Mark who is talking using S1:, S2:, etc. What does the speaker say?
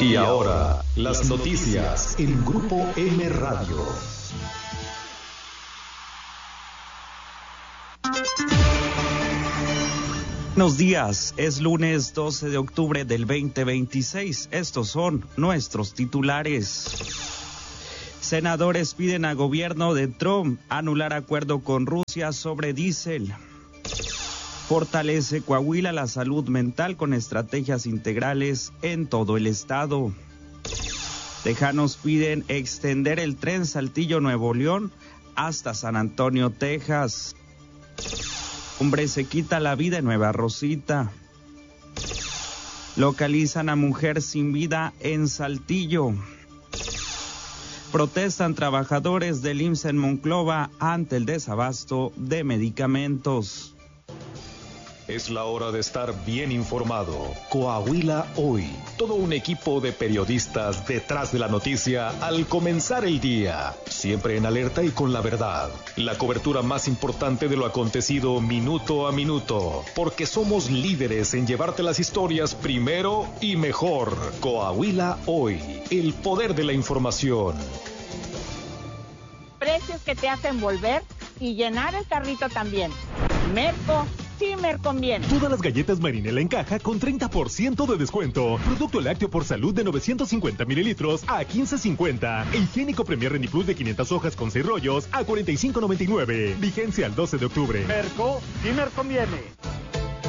S1: Y ahora, las noticias en Grupo M Radio.
S2: Buenos días, es lunes 12 de octubre del 2026. Estos son nuestros titulares. Senadores piden a gobierno de Trump anular acuerdo con Rusia sobre diésel. Fortalece Coahuila la salud mental con estrategias integrales en todo el estado. Tejanos piden extender el tren Saltillo-Nuevo León hasta San Antonio, Texas. Hombre se quita la vida en Nueva Rosita. Localizan a mujer sin vida en Saltillo. Protestan trabajadores del IMSS en Monclova ante el desabasto de medicamentos.
S1: Es la hora de estar bien informado. Coahuila Hoy. Todo un equipo de periodistas detrás de la noticia al comenzar el día. Siempre en alerta y con la verdad. La cobertura más importante de lo acontecido minuto a minuto. Porque somos líderes en llevarte las historias primero y mejor. Coahuila Hoy. El poder de la información.
S3: Precios que te hacen volver y llenar el carrito también. Merco. Sí me conviene.
S4: Todas las galletas Marinela en caja con 30% de descuento. Producto lácteo por salud de 950 mililitros a $15.50. E higiénico Premier Reniplus de 500 hojas con 6 rollos a $45.99. Vigencia al 12 de octubre.
S5: Merco, sí me conviene.